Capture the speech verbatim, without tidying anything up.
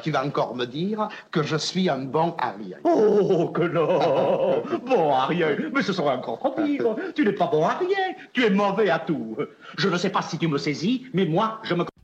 tu vas encore me dire que je suis un bon Ariel. Oh, que non. Bon Ariel, mais ce serait encore trop pire. Tu n'es pas bon à rien, tu es mauvais à tout. Je ne sais pas si tu me saisis, mais moi, je me...